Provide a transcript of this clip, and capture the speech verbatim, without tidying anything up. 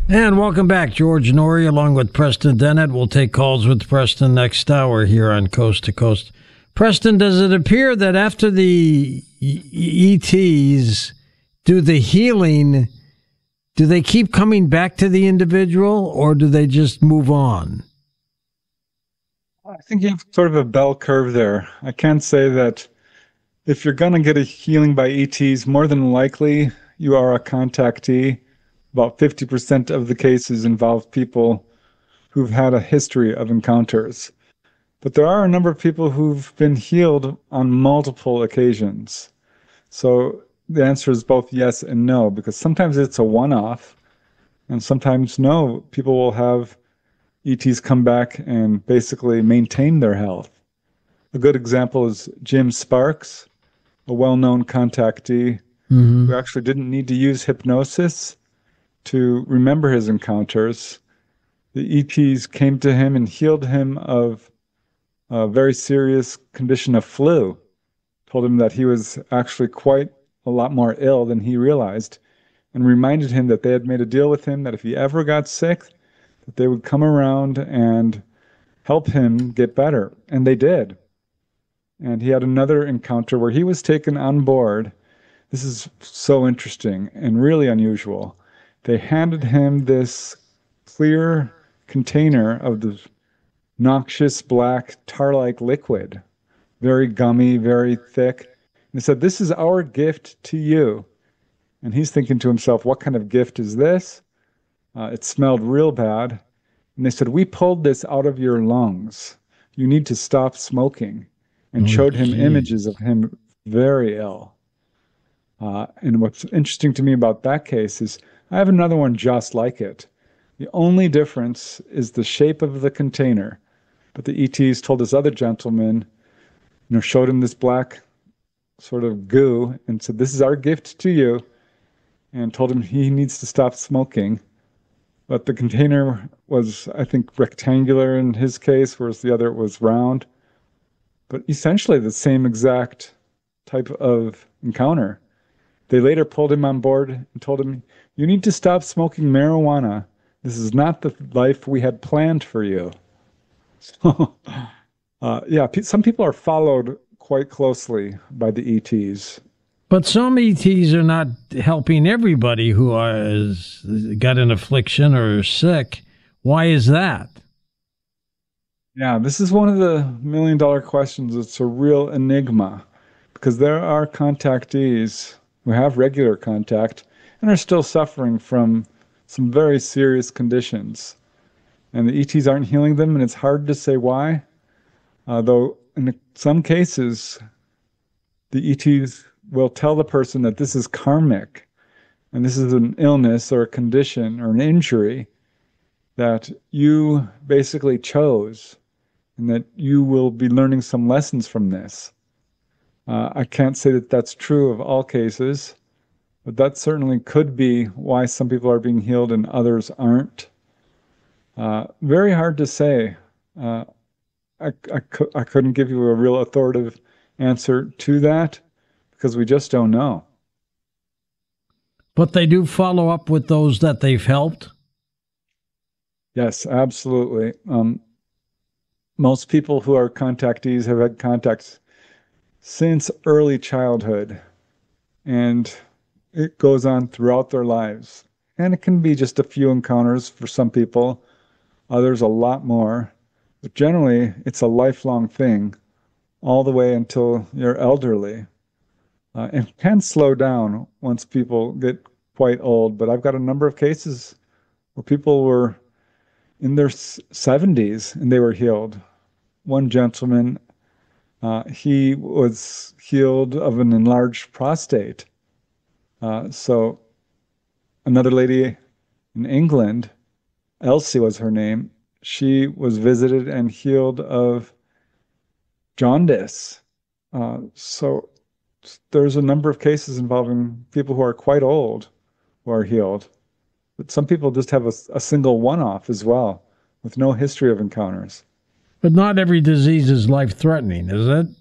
And welcome back, George Noory, along with Preston Dennett. We'll take calls with Preston next hour here on Coast to Coast. Preston, does it appear that after the E Ts do the healing, do they keep coming back to the individual, or do they just move on? I think you have sort of a bell curve there. I can't say that if you're going to get a healing by E Ts, more than likely you are a contactee. About fifty percent of the cases involve people who've had a history of encounters. But there are a number of people who've been healed on multiple occasions. So the answer is both yes and no, because sometimes it's a one-off, and sometimes no. People will have E Ts come back and basically maintain their health. A good example is Jim Sparks, a well-known contactee mm-hmm. who actually didn't need to use hypnosis to remember his encounters. The E Ts came to him and healed him of a very serious condition of flu, told him that he was actually quite a lot more ill than he realized, and reminded him that they had made a deal with him that if he ever got sick, that they would come around and help him get better. And they did. And he had another encounter where he was taken on board. This is so interesting and really unusual. They handed him this clear container of the noxious black tar-like liquid, very gummy, very thick. And they said, "This is our gift to you." And he's thinking to himself, what kind of gift is this? Uh, it smelled real bad. And they said, "We pulled this out of your lungs. You need to stop smoking." And oh, showed him geez. images of him very ill. Uh, and what's interesting to me about that case is I have another one just like it. The only difference is the shape of the container. But the E Ts told this other gentleman, you know, showed him this black sort of goo and said, "This is our gift to you," and told him he needs to stop smoking. But the container was, I think, rectangular in his case, whereas the other was round. But essentially the same exact type of encounter. They later pulled him on board and told him, "You need to stop smoking marijuana. This is not the life we had planned for you." So, uh, yeah, some people are followed quite closely by the E Ts. But some E Ts are not helping everybody who has got an affliction or is sick. Why is that? Yeah, this is one of the million dollar questions. It's a real enigma because there are contactees who have regular contact and are still suffering from some very serious conditions. And the E Ts aren't healing them, and it's hard to say why. Uh, though in some cases, the E Ts will tell the person that this is karmic, and this is an illness or a condition or an injury that you basically chose, and that you will be learning some lessons from this. Uh, I can't say that that's true of all cases, but that certainly could be why some people are being healed and others aren't. Uh, very hard to say. Uh, I, I, I couldn't give you a real authoritative answer to that because we just don't know. But they do follow up with those that they've helped? Yes, absolutely. Um, most people who are contactees have had contacts since early childhood, and it goes on throughout their lives. And it can be just a few encounters for some people, others a lot more. But generally, it's a lifelong thing, all the way until you're elderly. Uh, and can slow down once people get quite old. But I've got a number of cases where people were in their seventies and they were healed. One gentleman, uh, he was healed of an enlarged prostate. Uh, so another lady in England, Elsie was her name, she was visited and healed of jaundice. Uh, so there's a number of cases involving people who are quite old who are healed. But some people just have a, a single one-off as well, with no history of encounters. But not every disease is life-threatening, is it?